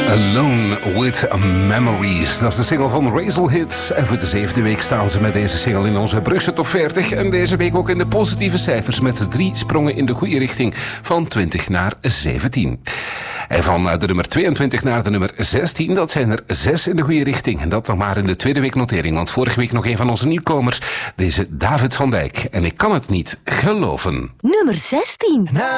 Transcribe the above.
Alone with Memories. Dat is de single van Razel Hits. En voor de 7e week staan ze met deze single in onze Brugse Top 40. En deze week ook in de positieve cijfers met 3 sprongen in de goede richting. Van 20 naar 17. En van de nummer 22 naar de nummer 16, dat zijn er 6 in de goede richting. En dat nog maar in de 2e week notering. Want vorige week nog een van onze nieuwkomers, deze David van Dijk. En ik kan het niet geloven. Nummer 16.